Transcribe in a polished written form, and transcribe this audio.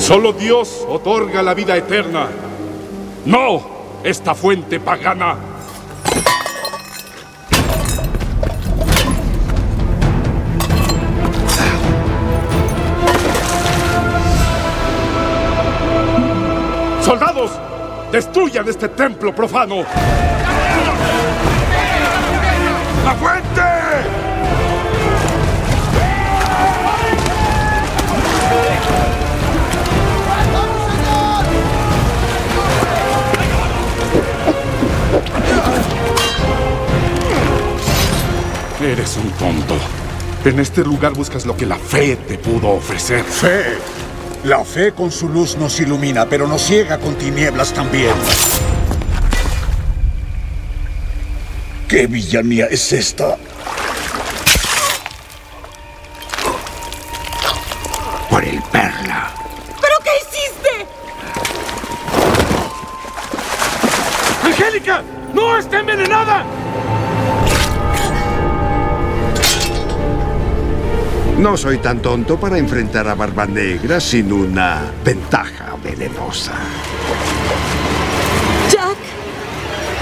Solo Dios otorga la vida eterna. ¡No esta fuente pagana! ¡Soldados! ¡Destruyan este templo profano! ¡La fuente! Eres un tonto. En este lugar buscas lo que la fe te pudo ofrecer. ¡Fe! La fe con su luz nos ilumina, pero nos ciega con tinieblas también. ¿Qué villanía es esta? Por el Perla. ¿Pero qué hiciste? ¡Angélica! ¡No está envenenada! No soy tan tonto para enfrentar a Barba Negra sin una ventaja venenosa. Jack.